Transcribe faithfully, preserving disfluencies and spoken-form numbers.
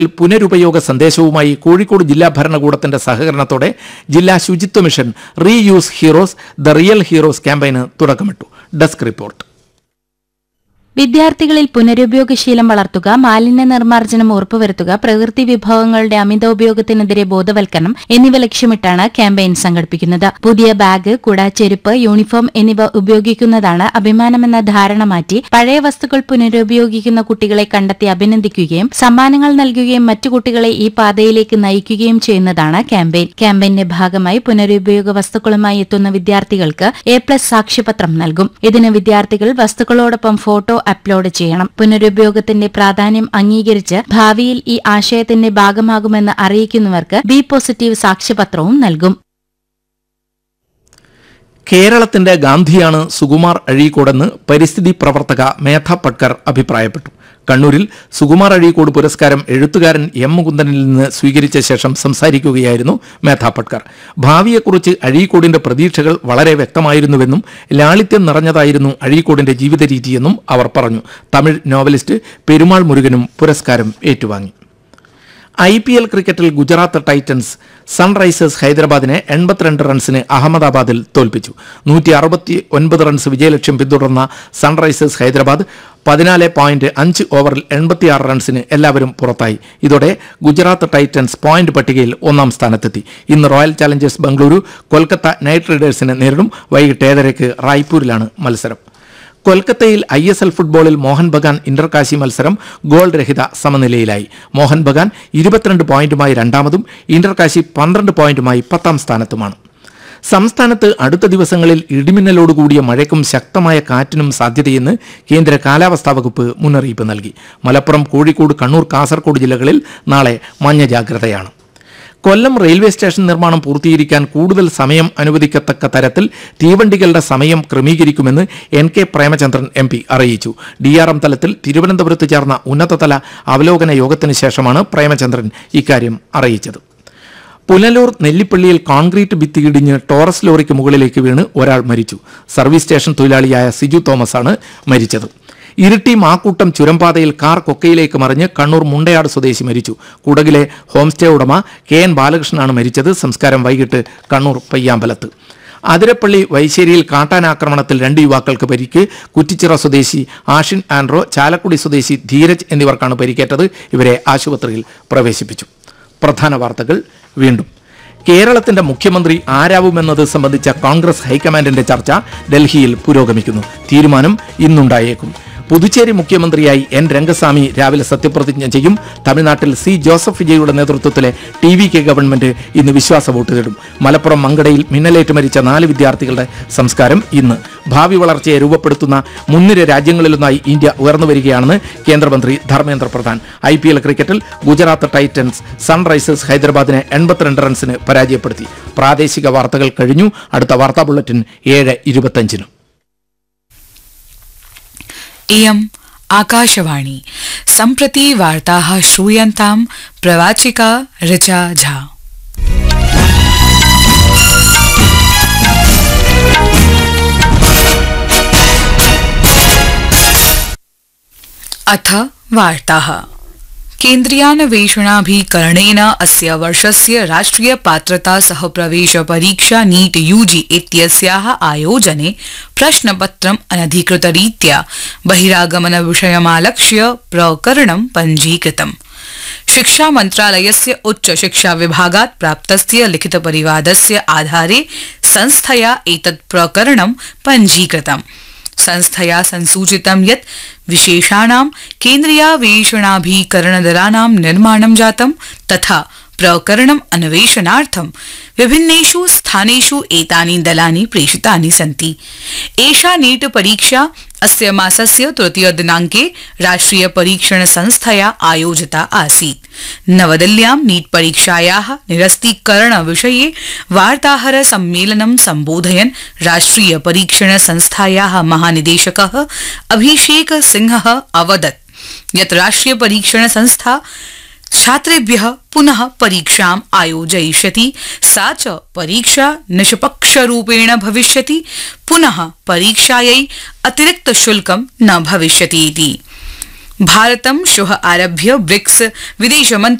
പുനരുപയോഗ സന്ദേശവുമായി കോഴിക്കോട് ജില്ലാ ഭരണകൂടത്തിന്റെ സഹകരണത്തോടെ ജില്ലാ ശുചിത്വ mission reuse heroes the real heroes ക്യാമ്പയിന് തുടക്കമിട്ടു. Desk report. വിദ്യാർത്ഥികളിൽ പുനരുപയോഗശീലം വളർത്തുക, മാലിന്യ നിർമ്മാർജ്ജനം ഉറപ്പുവരുത്തുക, പ്രകൃതി വിഭവങ്ങളുടെ അമിത ഉപയോഗത്തിനെതിരെ ബോധവൽക്കരണം എന്നിവ ലക്ഷ്യമിട്ടാണ് ക്യാമ്പയിൻ സംഘടിപ്പിക്കുന്നത്. പുതിയ ബാഗ്, കുട, ചെരുപ്പ്, യൂണിഫോം എന്നിവ ഉപയോഗിക്കുന്നതാണ് അഭിമാനമെന്ന ധാരണ മാറ്റി പഴയ വസ്തുക്കൾ പുനരുപയോഗിക്കുന്ന കുട്ടികളെ കണ്ടെത്തി അഭിനന്ദിക്കുകയും സമ്മാനങ്ങൾ നൽകുകയും മറ്റു കുട്ടികളെ ഈ പാതയിലേക്ക് നയിക്കുകയും ചെയ്യുന്നതാണ് ക്യാമ്പയിൻ. ക്യാമ്പയിന്റെ ഭാഗമായി പുനരുപയോഗ വസ്തുക്കളുമായി എത്തുന്ന വിദ്യാർത്ഥികൾക്ക് എ പ്ലസ് സാക്ഷ്യപത്രം നൽകും. ഇതിന് വിദ്യാർത്ഥികൾ വസ്തുക്കളോടൊപ്പം ഫോട്ടോ അപ്ലോഡ് ചെയ്യണം. പുനരുപയോഗത്തിന്റെ പ്രാധാന്യം അംഗീകരിച്ച് ഭാവിയിൽ ഈ ആശയത്തിന്റെ ഭാഗമാകുമെന്ന് അറിയിക്കുന്നവർക്ക് ബി പോസിറ്റീവ് സാക്ഷ്യപത്രവും നൽകും. കേരളത്തിന്റെ ഗാന്ധിയാണ് സുകുമാർ അഴീക്കോടെന്ന് പരിസ്ഥിതി പ്രവർത്തക മേധ പട്കർ അഭിപ്രായപ്പെട്ടു. കണ്ണൂരിൽ സുകുമാർ അഴീക്കോട് പുരസ്കാരം എഴുത്തുകാരൻ എം മുകുന്ദനിൽ നിന്ന് സ്വീകരിച്ച ശേഷം സംസാരിക്കുകയായിരുന്നു മേധ പട്കർ. ഭാവിയെക്കുറിച്ച് അഴീക്കോടിന്റെ പ്രതീക്ഷകൾ വളരെ വ്യക്തമായിരുന്നുവെന്നും ലാളിത്യം നിറഞ്ഞതായിരുന്നു അഴീക്കോടിന്റെ ജീവിത രീതിയെന്നും അവർ പറഞ്ഞു. തമിഴ് നോവലിസ്റ്റ് പെരുമാൾ മുരുകനും പുരസ്കാരം ഏറ്റുവാങ്ങി. ഐ പി എൽ ക്രിക്കറ്റിൽ ഗുജറാത്ത് ടൈറ്റൻസ് സൺറൈസേഴ്സ് ഹൈദരാബാദിനെ എൺപത്തിരണ്ട് റൺസിന് അഹമ്മദാബാദിൽ തോൽപ്പിച്ചു. നൂറ്റി അറുപത്തി ഒൻപത് റൺസ് വിജയലക്ഷ്യം പിന്തുടർന്ന സൺറൈസേഴ്സ് ഹൈദരാബാദ് പതിനാല് പോയിന്റ് അഞ്ച് ഓവറിൽ എൺപത്തിയാറ് റൺസിന് എല്ലാവരും പുറത്തായി. ഇതോടെ ഗുജറാത്ത് ടൈറ്റൻസ് പോയിന്റ് പട്ടികയിൽ ഒന്നാം സ്ഥാനത്തെത്തി. ഇന്ന് royal Challengers Bengaluru Kolkata night റൈഡേഴ്സിനെ നേരിടും. വൈകിട്ട് ഏഴരയ്ക്ക് റായ്പൂരിലാണ് മത്സരം. കൊൽക്കത്തയിൽ ഐ എസ് എൽ ഫുട്ബോളിൽ മോഹൻ ബഗാൻ ഇന്റർകാശി മത്സരം ഗോൾ രഹിത സമനിലയിലായി. മോഹൻ ബഗാൻ ഇരുപത്തിരണ്ട് പോയിന്റുമായി രണ്ടാമതും ഇന്റർകാശി പന്ത്രണ്ട് പോയിന്റുമായി പത്താം സ്ഥാനത്തുമാണ്. സംസ്ഥാനത്ത് അടുത്ത ദിവസങ്ങളിൽ ഇടിമിന്നലോടുകൂടിയ മഴയ്ക്കും ശക്തമായ കാറ്റിനും സാധ്യതയെന്ന് കേന്ദ്ര കാലാവസ്ഥാ വകുപ്പ് മുന്നറിയിപ്പ് നൽകി. മലപ്പുറം, കോഴിക്കോട്, കണ്ണൂർ, കാസർഗോഡ് ജില്ലകളിൽ നാളെ മഞ്ഞ ജാഗ്രതയാണ്. കൊല്ലം റെയിൽവേ സ്റ്റേഷൻ നിർമ്മാണം പൂർത്തീകരിക്കാൻ കൂടുതൽ സമയം അനുവദിക്കത്തക്ക തരത്തിൽ തീവണ്ടികളുടെ സമയം ക്രമീകരിക്കുമെന്ന് N K Premachandran M P അറിയിച്ചു. ഡി ആർ എം തലത്തിൽ തിരുവനന്തപുരത്ത് ചേർന്ന ഉന്നതതല അവലോകന യോഗത്തിന് ശേഷമാണ് പ്രേമചന്ദ്രൻ ഇക്കാര്യം അറിയിച്ചത്. പുനലൂർ നെല്ലിപ്പള്ളിയിൽ കോൺക്രീറ്റ് ഭിത്തി ഇടിഞ്ഞ് ടോറസ് ലോറിക്ക് മുകളിലേക്ക് വീണ് ഒരാൾ മരിച്ചു. സർവീസ് സ്റ്റേഷൻ തൊഴിലാളിയായ സിജു തോമസ് ആണ് മരിച്ചത്. ഇരിട്ടി മാക്കൂട്ടം ചുരംപാതയിൽ കാർ കൊക്കയിലേക്ക് മറിഞ്ഞ് കണ്ണൂർ മുണ്ടയാട് സ്വദേശി മരിച്ചു. കുടകിലെ ഹോംസ്റ്റേ ഉടമ കെ എൻ ബാലകൃഷ്ണനാണ് മരിച്ചത്. സംസ്കാരം വൈകിട്ട് കണ്ണൂർ പയ്യാമ്പലത്ത്. അതിരപ്പള്ളി വൈശ്ശേരിയിൽ കാട്ടാനാക്രമണത്തിൽ രണ്ട് യുവാക്കൾക്ക് പരിക്ക്. കുറ്റിച്ചിറ സ്വദേശി ആഷിൻ ആൻഡ്രോ, ചാലക്കുടി സ്വദേശി ധീരജ് എന്നിവർക്കാണ് പരിക്കേറ്റത്. ഇവരെ ആശുപത്രിയിൽ പ്രവേശിപ്പിച്ചു. പ്രധാന വാർത്തകൾ വീണ്ടും. കേരളത്തിന്റെ മുഖ്യമന്ത്രി ആരാവുമെന്നത് സംബന്ധിച്ച കോൺഗ്രസ് ഹൈക്കമാൻഡിന്റെ ചർച്ച ഡൽഹിയിൽ പുരോഗമിക്കുന്നു. തീരുമാനം ഇന്നുണ്ടായേക്കും. പുതുച്ചേരി മുഖ്യമന്ത്രിയായി എൻ രംഗസ്വാമി രാവിലെ സത്യപ്രതിജ്ഞ ചെയ്യും. തമിഴ്നാട്ടിൽ സി ജോസഫ് വിജയുടെ നേതൃത്വത്തിലെ ടി വി കെ ഗവൺമെന്റ് ഇന്ന് വിശ്വാസ വോട്ട് തേടും. മലപ്പുറം മങ്കടയിൽ മിന്നലേറ്റ് മരിച്ച നാല് വിദ്യാർത്ഥികളുടെ സംസ്കാരം ഇന്ന്. ഭാവി വളർച്ചയെ രൂപപ്പെടുത്തുന്ന മുൻനിര രാജ്യങ്ങളിലൊന്നായി ഇന്ത്യ ഉയർന്നു വരികയാണെന്ന് കേന്ദ്രമന്ത്രി Dharmendra Pradhan. I P L ക്രിക്കറ്റിൽ ഗുജറാത്ത് ടൈറ്റൻസ് സൺറൈസേഴ്സ് ഹൈദരാബാദിനെ എൺപത്തിരണ്ട് റൺസിന് പരാജയപ്പെടുത്തി. പ്രാദേശിക വാർത്തകൾ കഴിഞ്ഞു. അടുത്ത വാർത്താ ബുള്ളറ്റിൻ ഏഴ് ഇരുപത്തഞ്ചിന്. इयम् आकाशवाणी. सम्प्रति वार्ताः श्रूयन्ताम्. प्रवाचिका ऋचा झा. अथ वार्ताः. केन्द्रीयान्वेषणाभिकरणेन अस्य वर्षस्य राष्ट्रिय पात्रता सह प्रवेश परीक्षा नीट यूजी इत्यस्याः आयोजने प्रश्नपत्रम् अनधिकृतरीत्या बहिरागमन विषयमालक्ष्य प्रकरणं पञ्जीकृतम्. शिक्षा मन्त्रालयस्य उच्च शिक्षा विभागात् प्राप्तस्य लिखितपरिवादस्य आधारे संस्थया एतत् प्रकरणं पञ्जीकृतम्. संस्थया संसूचितं यत् विशेषाणां केन्द्रीयान्वेषणाभिकरणदलानां निर्माणं जातं तथा प्रकरणम् अन्वेषणार्थं विभिन्नेषु स्थानेषु एतानि दलानि प्रेषितानि सन्ति. एषा नीट परीक्षा अस्य मासस्य तृतीय दिनाङ्के राष्ट्रिय परीक्षण संस्थया आयोजिता आसीत्. नवदिल्ल्यां नीट परीक्षायाः निरस्तीकरण विषये वार्ताहर सम्मेलनं सम्बोधयन् राष्ट्रिय परीक्षण संस्थायाः महानिदेशकः अभिषेक सिंहः अवदत् यत् राष्ट्रिय परीक्षण संस्था छात्रेभ्यः पुनः परीक्षाम् आयोजयिष्यति. सा च परीक्षा निष्पक्षरूपेण भविष्यति. पुनः परीक्षायै अतिरिक्त शुल्कं न भविष्यति इति. भारतं श्वः आरभ्य ब्रिक्स विदेशमन्त्री